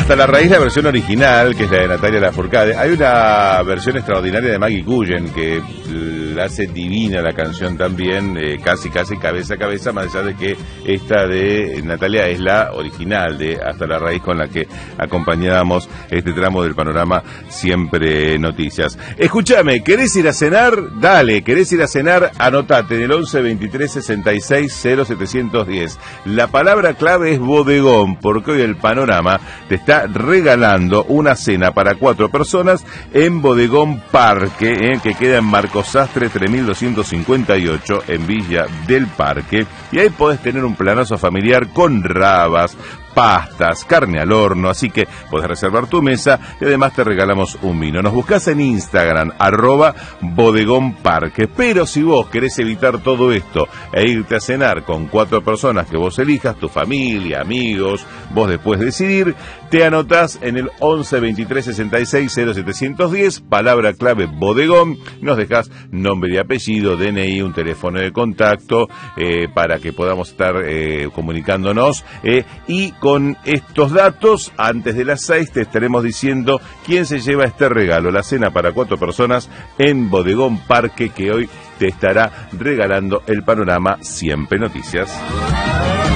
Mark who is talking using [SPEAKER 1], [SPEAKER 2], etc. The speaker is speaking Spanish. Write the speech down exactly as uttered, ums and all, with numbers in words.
[SPEAKER 1] Hasta la raíz, la versión original, que es la de Natalia Lafourcade. Hay una versión extraordinaria de Maggie Cullen que la hace divina la canción también, eh, casi casi cabeza a cabeza, más allá de que esta de Natalia es la original de Hasta la raíz, con la que acompañábamos este tramo del panorama Siempre Noticias. Escúchame, ¿querés ir a cenar? Dale, ¿querés ir a cenar? Anotate en el once veintitrés sesenta y seis cero setecientos diez. La palabra clave es bodegón, porque hoy el panorama te está regalando una cena para cuatro personas en Bodegón Parque, eh, que queda en Marcos Sastre tres mil doscientos cincuenta y ocho en Villa del Parque, y ahí podés tener un planazo familiar con rabas, pastas, carne al horno, así que podés reservar tu mesa y además te regalamos un vino. Nos buscás en Instagram, arroba Bodegón Parque. Pero si vos querés evitar todo esto e irte a cenar con cuatro personas que vos elijas, tu familia, amigos, vos después decidir, te anotás en el once veintitrés sesenta y seis cero setecientos diez, palabra clave bodegón, nos dejás nombre y apellido, D N I, un teléfono de contacto, eh, para que podamos estar eh, comunicándonos, eh, y con estos datos, antes de las seis, te estaremos diciendo quién se lleva este regalo, la cena para cuatro personas en Bodegón Parque, que hoy te estará regalando el panorama Siempre Noticias.